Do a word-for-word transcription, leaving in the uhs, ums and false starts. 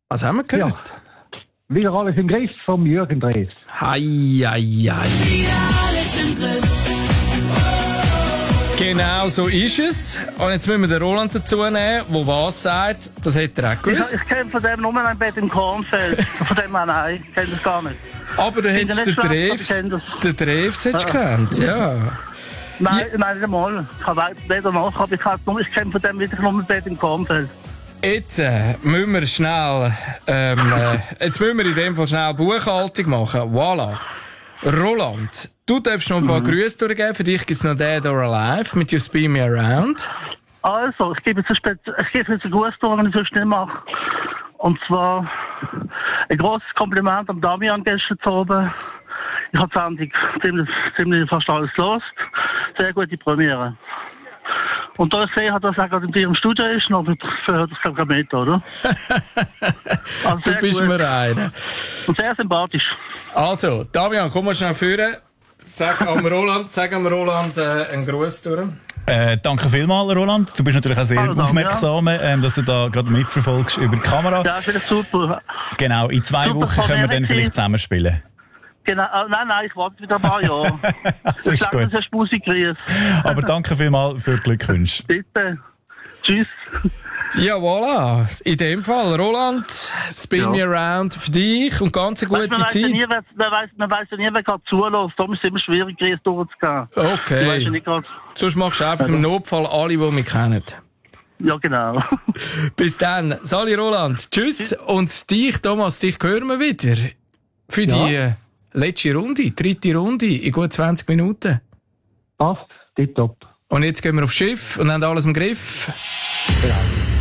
Was haben wir gehört? Ja. Wieder alles im Griff vom Jürgen Drews. Hei, hei, hei. Wieder alles im Griff. Genau so ist es. Und jetzt müssen wir den Roland dazu nehmen, der was sagt. Das hätte er auch gewusst. Ich, ich kenne von dem nur ein Bett im Kornfeld. Von dem her, nein, ich kenne das gar nicht. Aber du hättest den nicht schlecht, Drews, aber ich kenn den Drews hättest du gekannt, ja. Nein, nein, nicht einmal. Ich habe weder noch, aber ich, halt nur, ich kenne von dem wirklich nur ein Bett im Kornfeld. Jetzt äh, müssen wir schnell, ähm, äh, jetzt müssen wir in dem Fall schnell Buchhaltung machen. Voilà. Roland, du darfst noch ein paar mhm. Grüße durchgeben. Für dich gibt es noch Dead or Alive mit You Spin Me Around. Also, ich gebe jetzt ein, Spez- ich gebe jetzt ein Gruß durch, wenn ich so schnell mache. Und zwar ein grosses Kompliment am Damian gestern zu oben. Ich habe Sendung ziemlich, ziemlich fast alles gelost. Sehr gute Premiere. Und da ich sehe, dass er gerade in ihrem Studio ist, noch hört das glaube ich mit, oder? Also du bist gut. mir einer. Und sehr sympathisch. Also, Damian, komm mal schnell führen. Sag am Roland, sag am Roland äh, einen Gruß durch. Äh, danke vielmals, Roland. Du bist natürlich auch sehr Hallo, aufmerksam, ja. ähm, dass du da gerade mitverfolgst über die Kamera. Ja, das ist super. Genau, in zwei Super Wochen können wir dann Community. vielleicht zusammenspielen. Genau, äh, nein, nein, ich warte wieder ein paar Jahre. Das ist gut. Das ist Musik grüß. Aber danke vielmals für die Glückwünsche. Bitte. Tschüss. Ja, voilà. In dem Fall, Roland, Spin Ja. Me Around für dich und ganz eine gute Weißt, man weiss ja Zeit. nie, wer, man weiss, man weiss ja nie, wer gerade zulässt. Darum ist es immer schwierig, grüß durchzugehen. Du weisst ja Okay. nicht grad. Sonst machst du einfach im Notfall alle, die mich kennen. Ja, genau. Bis dann. Sali Roland, tschüss. Und dich, Thomas, dich hören wir wieder. Für Ja. die äh, letzte Runde, dritte Runde in gut zwanzig Minuten. Passt, tipptopp. Und jetzt gehen wir aufs Schiff und haben alles im Griff. Genau.